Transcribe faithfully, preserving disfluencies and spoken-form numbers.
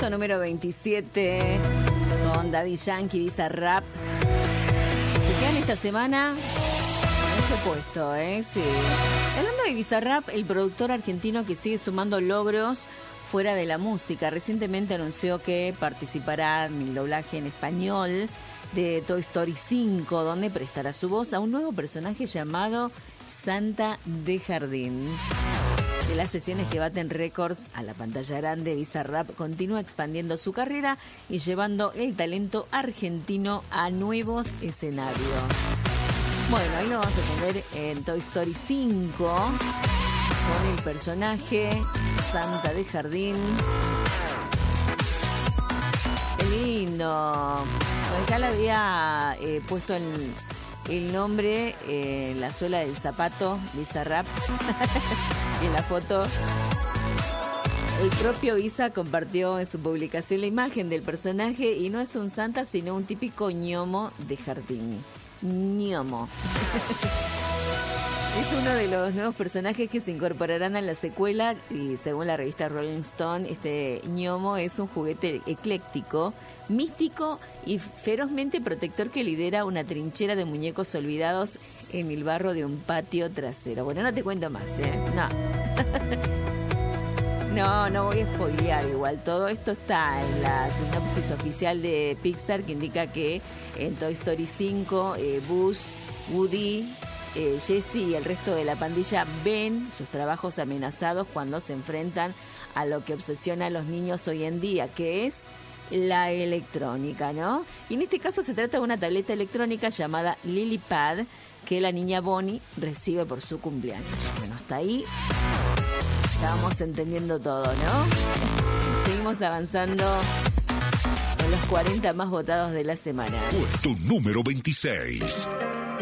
puesto número veintisiete con Daddy Yankee, Bizarrap. Se quedan esta semana en ese puesto, ¿eh? Sí. Hablando de Bizarrap, el productor argentino que sigue sumando logros fuera de la música, recientemente anunció que participará en el doblaje en español de Toy Story cinco, donde prestará su voz a un nuevo personaje llamado Santa de Jardín. De las sesiones que baten récords a la pantalla grande, Bizarrap continúa expandiendo su carrera y llevando el talento argentino a nuevos escenarios. Bueno, ahí lo vamos a tener en Toy Story cinco con el personaje Santa de Jardín. ¡Qué lindo! Pues ya le había eh, puesto el, el nombre en eh, la suela del zapato, Bizarrap. En la foto, el propio Isa compartió en su publicación la imagen del personaje y no es un santa, sino un típico ñomo de jardín. ñomo. Es uno de los nuevos personajes que se incorporarán a la secuela y según la revista Rolling Stone, este ñomo es un juguete ecléctico, místico y ferozmente protector que lidera una trinchera de muñecos olvidados en el barro de un patio trasero. Bueno, no te cuento más, ¿eh? No. No, no voy a spoilear igual. Todo esto está en la sinopsis oficial de Pixar que indica que en Toy Story cinco, eh, Buzz, Woody, eh, Jessie y el resto de la pandilla ven sus trabajos amenazados cuando se enfrentan a lo que obsesiona a los niños hoy en día, que es la electrónica, ¿no? Y en este caso se trata de una tableta electrónica llamada LilyPad que la niña Bonnie recibe por su cumpleaños. Bueno, hasta ahí ya vamos entendiendo todo, ¿no? Seguimos avanzando en los cuarenta más votados de la semana. Puesto número veintiséis.